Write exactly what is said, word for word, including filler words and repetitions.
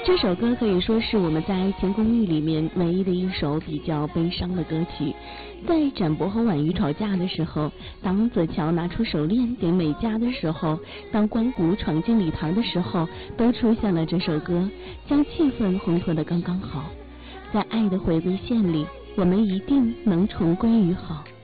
这首歌可以说是我们在《爱情公寓》里面唯一的一首比较悲伤的歌曲。在展博和婉瑜吵架的时候，当子乔拿出手链给美嘉的时候，当关谷闯进礼堂的时候，都出现了这首歌，将气氛烘托得刚刚好。在爱的回归线里，我们一定能重归于好。